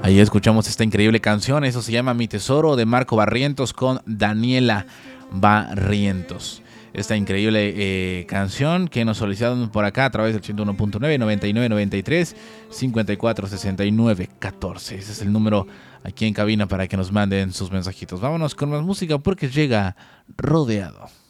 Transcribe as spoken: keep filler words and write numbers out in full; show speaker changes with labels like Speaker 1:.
Speaker 1: Ahí escuchamos esta increíble canción, eso se llama Mi Tesoro, de Marco Barrientos con Daniela Barrientos. Esta increíble eh, canción que nos solicitaron por acá a través del ciento uno punto nueve, noventa y nueve noventa y tres, cincuenta y cuatro sesenta y nueve catorce. Ese es el número aquí en cabina para que nos manden sus mensajitos. Vámonos con más música porque llega Rodeado.